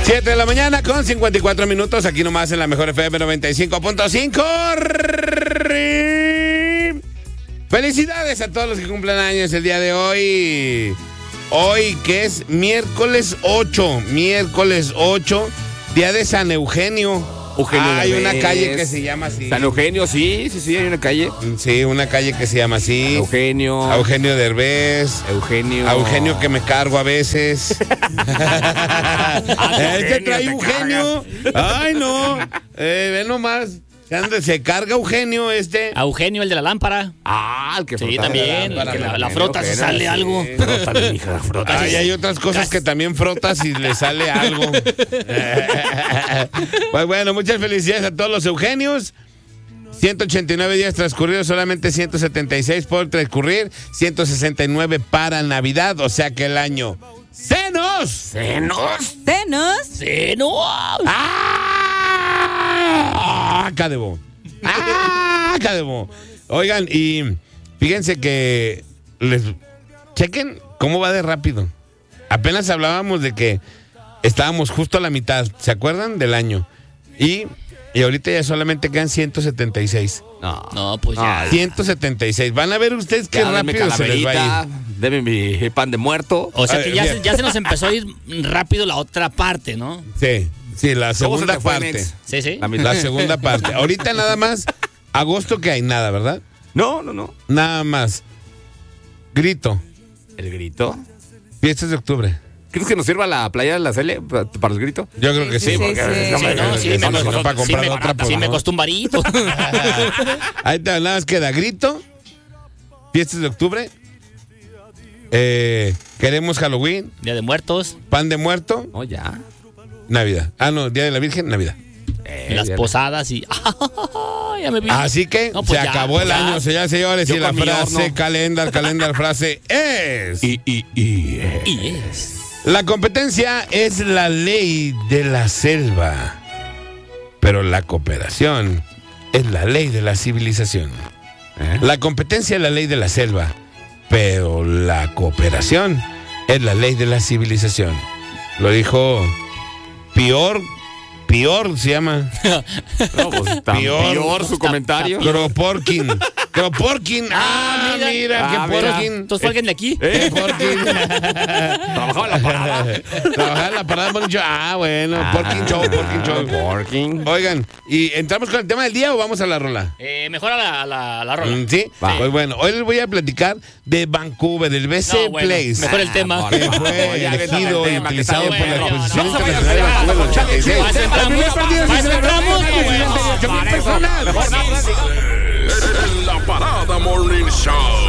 7 de la mañana con 54 minutos, aquí nomás en la mejor FM 95.5. Felicidades a todos los que cumplan años el día de hoy. Hoy que es miércoles 8, día de San Eugenio. Hay una calle que se llama así. San Eugenio, sí, hay una calle. Sí, una calle que se llama así. Eugenio. Eugenio Derbez. Eugenio que me cargo a veces. Eugenio, trae Eugenio. Ay, no. Ve nomás. Se carga Eugenio A Eugenio, el de la lámpara. El que frota. Sí, también. La que la frotas y sale algo. Frótale, mija, frótale. Ay, hay otras cosas que también frotas y le sale algo. Pues bueno, muchas felicidades a todos los Eugenios. 189 días transcurridos, solamente 176 por transcurrir, 169 para Navidad, o sea que el año ¡Cenos! Cadebo. Oigan, y fíjense que chequen cómo va de rápido. Apenas hablábamos de que estábamos justo a la mitad, ¿se acuerdan? Del año. Y ahorita ya solamente quedan 176. No, pues ya. 176. Van a ver ustedes qué rápido se les va a ir. Deme mi pan de muerto. O sea que ya se nos empezó a ir rápido la otra parte, ¿no? Sí, la segunda parte. Sí. La segunda parte. Ahorita nada más, agosto que hay nada, ¿verdad? No. Nada más. Grito. ¿El grito? Fiestas de octubre. ¿Crees que nos sirva la playa de la Cele para el grito? Yo creo que sí. Sí, me costó un varito. Ahí te nada más queda grito. Fiestas de octubre. Queremos Halloween. Día de Muertos. Pan de muerto. Ya. Navidad. Día de la Virgen, Navidad. Las posadas y... ya me vi. Así que no, se pues acabó el año, señoras y señores. Yo y la con mi frase, horno. calendar, frase es... Y es... La competencia es la ley de la selva, pero la cooperación es la ley de la civilización. La competencia es la ley de la selva, pero la cooperación es la ley de la civilización. Lo dijo Pior se llama. No, pues peor su comentario. Kropotkin. Mira, Porkin. ¿Tú fue alguien de aquí? Porkin. Trabajaba en la parada. Trabajaba en la parada, Porkin. Bueno, Porkin Show. Porkin. Oigan, ¿y entramos con el tema del día o vamos a la rola? Mejor a la rola. ¿Sí? Pues bueno, hoy les voy a platicar de Vancouver, del BC Place. Mejor el tema. Que fue elegido y utilizado por la Exposición no, Internacional de Vancouver en el 86. Ramos.